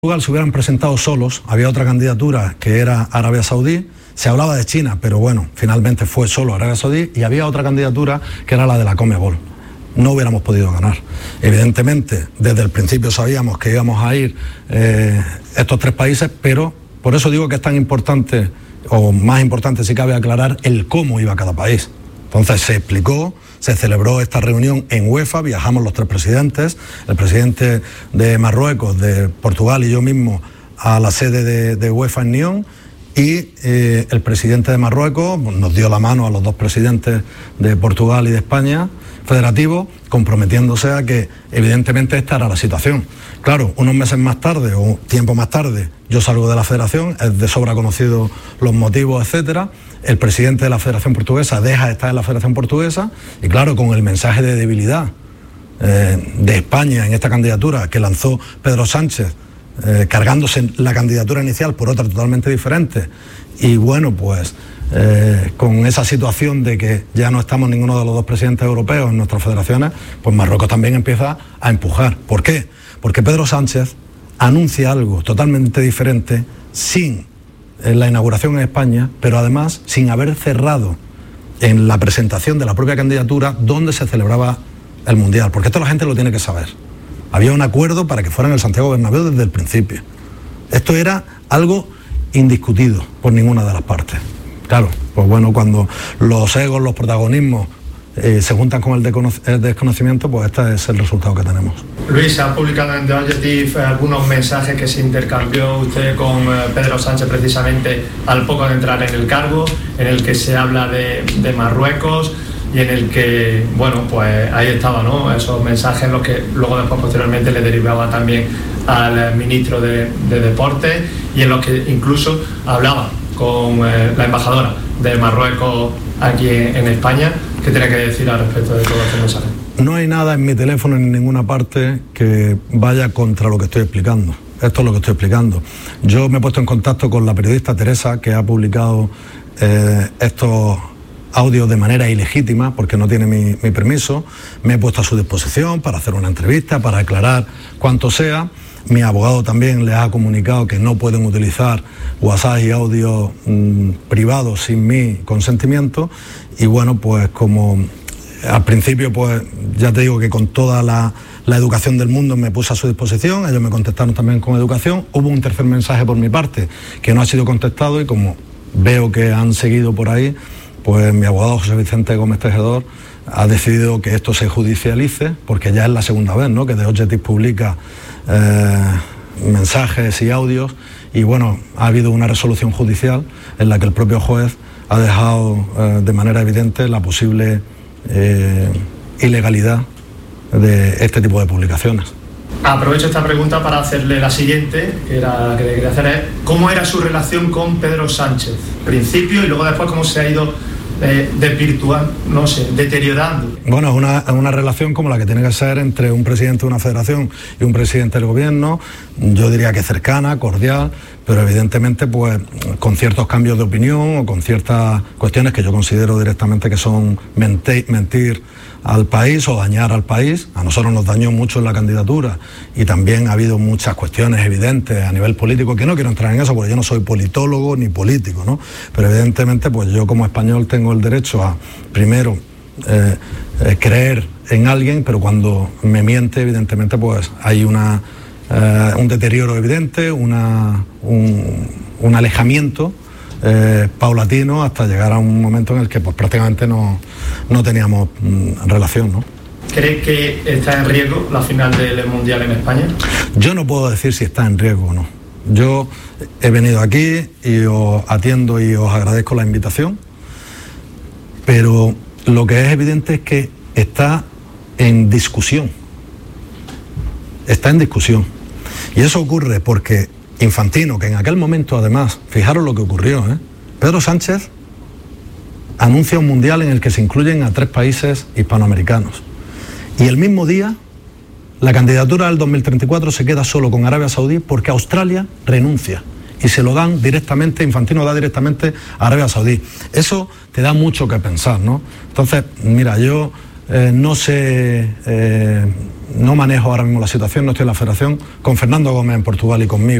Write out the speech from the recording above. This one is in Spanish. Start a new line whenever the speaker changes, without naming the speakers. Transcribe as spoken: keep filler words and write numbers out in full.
Portugal se hubieran presentado solos, había otra candidatura que era Arabia Saudí, se hablaba de China, pero bueno, finalmente fue solo Arabia Saudí, y había otra candidatura que era la de la Conmebol. No hubiéramos podido ganar. Evidentemente, desde el principio sabíamos que íbamos a ir eh, estos tres países, pero por eso digo que es tan importante, o más importante si cabe aclarar, el cómo iba cada país. Entonces se explicó, se celebró esta reunión en UEFA, viajamos los tres presidentes, el presidente de Marruecos, de Portugal y yo mismo a la sede de, de UEFA en Nyon, y eh, el presidente de Marruecos nos dio la mano a los dos presidentes de Portugal y de España, federativos, comprometiéndose a que evidentemente esta era la situación. Claro, unos meses más tarde o tiempo más tarde yo salgo de la federación, es de sobra conocido los motivos, etcétera. El presidente de la Federación Portuguesa deja de estar en la Federación Portuguesa y claro, con el mensaje de debilidad eh, de España en esta candidatura que lanzó Pedro Sánchez, eh, cargándose la candidatura inicial por otra totalmente diferente, y bueno, pues eh, con esa situación de que ya no estamos ninguno de los dos presidentes europeos en nuestras federaciones, pues Marruecos también empieza a empujar. ¿Por qué? Porque Pedro Sánchez anuncia algo totalmente diferente sin en la inauguración en España, pero además sin haber cerrado en la presentación de la propia candidatura donde se celebraba el Mundial, porque esto la gente lo tiene que saber. Había un acuerdo para que fuera en el Santiago Bernabéu desde el principio. Esto era algo indiscutido por ninguna de las partes. Claro, pues bueno, cuando los egos, los protagonismos eh, se juntan con el, el desconocimiento, pues este es el resultado que tenemos.
Luis, ha publicado en The Objective algunos mensajes que se intercambió usted con Pedro Sánchez precisamente al poco de entrar en el cargo, en el que se habla de, de Marruecos y en el que, bueno, pues ahí estaba, ¿no? Esos mensajes, los que luego después posteriormente le derivaba también al ministro de, de Deportes, y en los que incluso hablaba con eh, la embajadora de Marruecos aquí en, en España. ¿Qué tiene que decir al respecto de todo este mensaje?
No hay nada en mi teléfono ni en ninguna parte que vaya contra lo que estoy explicando. Esto es lo que estoy explicando. Yo me he puesto en contacto con la periodista Teresa, que ha publicado eh, estos audios de manera ilegítima, porque no tiene mi, mi permiso. Me he puesto a su disposición para hacer una entrevista, para aclarar cuanto sea. Mi abogado también les ha comunicado que no pueden utilizar WhatsApp y audios mmm, privados sin mi consentimiento. Y bueno, pues como al principio, pues ya te digo que con toda la, la educación del mundo me puse a su disposición, ellos me contestaron también con educación. Hubo un tercer mensaje por mi parte que no ha sido contestado, y como veo que han seguido por ahí, pues mi abogado José Vicente Gómez Tejedor ha decidido que esto se judicialice, porque ya es la segunda vez, ¿no?, que The Objective publica eh, mensajes y audios, y bueno, ha habido una resolución judicial en la que el propio juez ha dejado eh, de manera evidente la posible eh, ilegalidad de este tipo de publicaciones.
Aprovecho esta pregunta para hacerle la siguiente, que era la que le quería hacer, es ¿cómo era su relación con Pedro Sánchez? Principio y luego después cómo se ha ido eh, desvirtuando, no sé, deteriorando.
Bueno, es una, una relación como la que tiene que ser entre un presidente de una federación y un presidente del gobierno, yo diría que cercana, cordial, pero evidentemente pues con ciertos cambios de opinión o con ciertas cuestiones que yo considero directamente que son mentir, mentir al país o dañar al país. A nosotros nos dañó mucho en la candidatura, y también ha habido muchas cuestiones evidentes a nivel político, que no quiero entrar en eso porque yo no soy politólogo ni político, ¿no? Pero evidentemente pues yo como español tengo el derecho a, primero, eh, eh, creer en alguien, pero cuando me miente evidentemente pues hay una, eh, un deterioro evidente, una, un, un alejamiento Eh, paulatino hasta llegar a un momento en el que pues prácticamente no, no teníamos mm, relación, ¿no?
¿Cree que está en riesgo la final del Mundial en España?
Yo no puedo decir si está en riesgo o no. Yo he venido aquí y os atiendo y os agradezco la invitación, pero lo que es evidente es que está en discusión. Está en discusión. Y eso ocurre porque Infantino, que en aquel momento además, fijaros lo que ocurrió, ¿eh? Pedro Sánchez anuncia un mundial en el que se incluyen a tres países hispanoamericanos, y el mismo día la candidatura del dos mil treinta y cuatro se queda solo con Arabia Saudí porque Australia renuncia y se lo dan directamente, Infantino da directamente a Arabia Saudí. Eso te da mucho que pensar, ¿no? Entonces, mira, yo Eh, no sé, eh, no manejo ahora mismo la situación, no estoy en la federación, con Fernando Gómez en Portugal y conmigo.